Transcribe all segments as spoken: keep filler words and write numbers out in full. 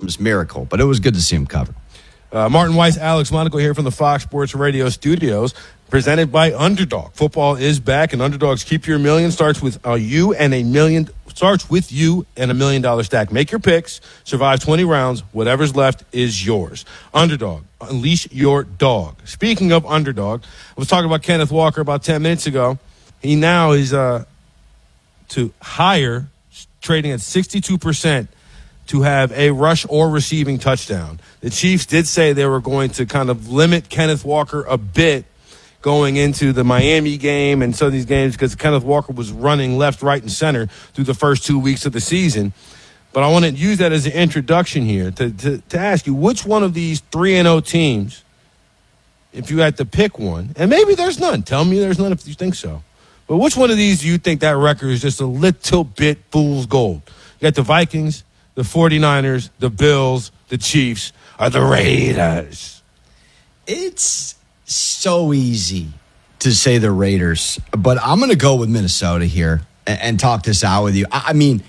was a miracle, but it was good to see him cover. Uh, Martin Weiss, Alex Monaco here from the Fox Sports Radio studios, presented by Underdog. Football is back, and Underdog's Keep Your Million starts with a you and a million. Starts with you and a million dollar stack. Make your picks, survive twenty rounds. Whatever's left is yours. Underdog, unleash your dog. Speaking of Underdog, I was talking about Kenneth Walker about ten minutes ago. He now is uh, to hire, trading at sixty-two percent to have a rush or receiving touchdown. The Chiefs did say they were going to kind of limit Kenneth Walker a bit going into the Miami game and some of these games because Kenneth Walker was running left, right, and center through the first two weeks of the season. But I want to use that as an introduction here to, to, to ask you, which one of these three and oh teams, if you had to pick one, and maybe there's none. Tell me there's none if you think so. But which one of these do you think that record is just a little bit fool's gold? You got the Vikings, the 49ers, the Bills, the Chiefs, or the Raiders? It's so easy to say the Raiders, but I'm going to go with Minnesota here and, and talk this out with you. I, I mean,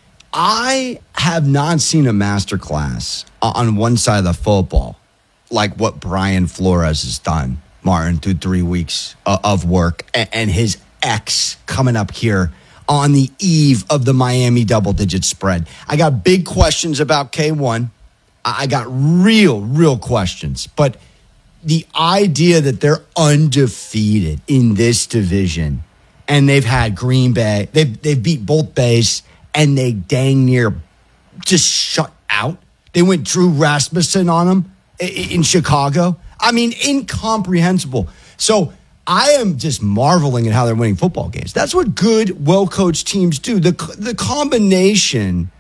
I have not seen a masterclass on one side of the football like what Brian Flores has done, Martin, through three weeks of work, and, and his ex coming up here on the eve of the Miami double-digit spread. I got big questions about K one. I got real, real questions, but the idea that they're undefeated in this division and they've had Green Bay, they've, they've beat both Bays, and they dang near just shut out. They went Drew Rasmussen on them in Chicago. I mean, incomprehensible. So I am just marveling at how they're winning football games. That's what good, well-coached teams do. The, the combination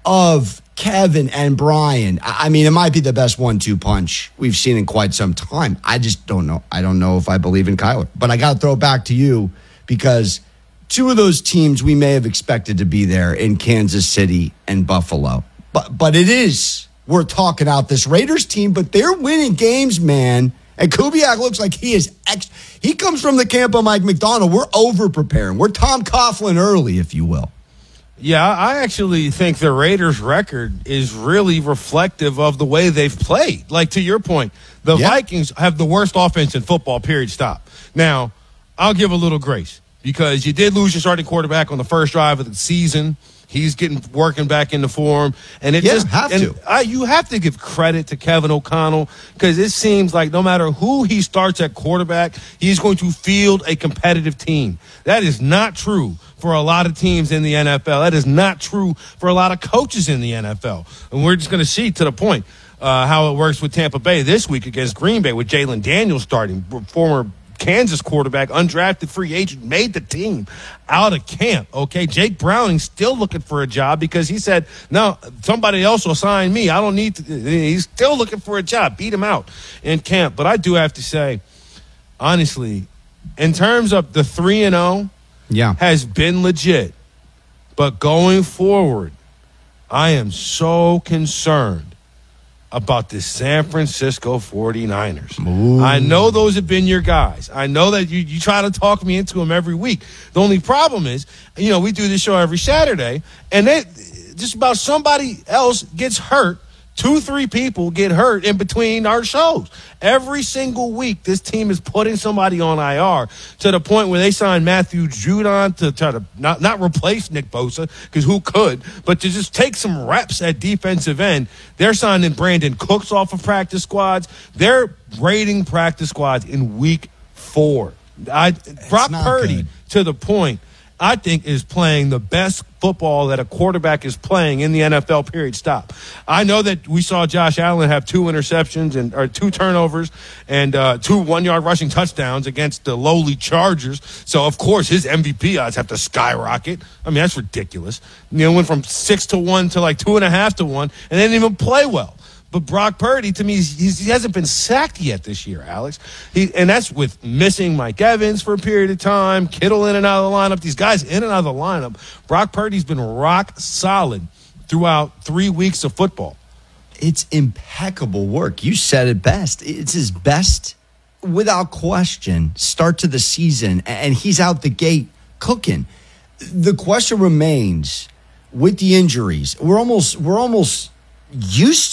of Kevin and Brian, I mean, it might be the best one two punch we've seen in quite some time. I just don't know. I don't know if I believe in Kyler. But I got to throw it back to you because two of those teams we may have expected to be there in Kansas City and Buffalo. But but it is, we're talking out this Raiders team, but they're winning games, man. And Kubiak looks like he is ex- he comes from the camp of Mike McDonald. We're over-preparing. We're Tom Coughlin early, if you will. Yeah, I actually think the Raiders' record is really reflective of the way they've played. Like, to your point, the yeah. Vikings have the worst offense in football, period, stop. Now, I'll give a little grace because you did lose your starting quarterback on the first drive of the season. He's getting working back into form, and it yeah, just have and to. I, you have to give credit to Kevin O'Connell because it seems like no matter who he starts at quarterback, he's going to field a competitive team. That is not true for a lot of teams in the N F L. That is not true for a lot of coaches in the N F L, and we're just going to see to the point uh, how it works with Tampa Bay this week against Green Bay with Jalen Daniels starting, former Kansas quarterback, undrafted free agent, made the team out of camp, okay? Jake Browning still looking for a job because he said, no, somebody else will sign me. I don't need to. He's still looking for a job. Beat him out in camp. But I do have to say, honestly, in terms of the three and oh, yeah, has been legit. But going forward, I am so concerned about the San Francisco 49ers. Ooh. I know those have been your guys. I know that you, you try to talk me into them every week. The only problem is, you know, we do this show every Saturday, and they, just about somebody else gets hurt. Two, three people get hurt in between our shows. Every single week, this team is putting somebody on I R to the point where they signed Matthew Judon to try to not, not replace Nick Bosa, because who could, but to just take some reps at defensive end. They're signing Brandon Cooks off of practice squads. They're raiding practice squads in week four. I, Brock Purdy, good. to the point, I think is playing the best football that a quarterback is playing in the N F L, period, stop. I know that we saw Josh Allen have two interceptions and or two turnovers and uh, two one-yard rushing touchdowns against the lowly Chargers. So, of course, his M V P odds have to skyrocket. I mean, that's ridiculous. You know, went from six to one to like two and a half to one and they didn't even play well. But Brock Purdy, to me, he's, he's, he hasn't been sacked yet this year, Alex. He, and that's with missing Mike Evans for a period of time, Kittle in and out of the lineup, these guys in and out of the lineup. Brock Purdy's been rock solid throughout three weeks of football. It's impeccable work. You said it best. It's his best, without question, start to the season, and he's out the gate cooking. The question remains, with the injuries, we're almost we're almost used